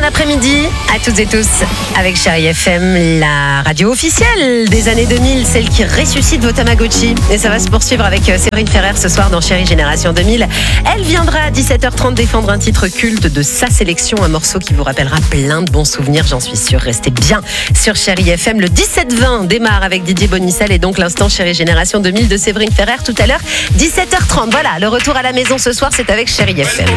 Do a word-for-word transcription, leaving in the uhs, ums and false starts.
après-midi à toutes et tous avec Chérie F M, la radio officielle des années deux mille, celle qui ressuscite vos Tamagotchi. Et ça va se poursuivre avec Séverine Ferrer ce soir dans Chérie Génération deux mille. Elle viendra à dix-sept heures trente défendre un titre culte de sa sélection, un morceau qui vous rappellera plein de bons souvenirs, j'en suis sûre. Restez bien sur Chérie F M. Le dix-sept vingt démarre avec Didier Bonissal et donc l'instant Chérie Génération deux mille de Séverine Ferrer tout à l'heure, dix-sept heures trente. Voilà, le retour à la maison ce soir, c'est avec Chérie F M.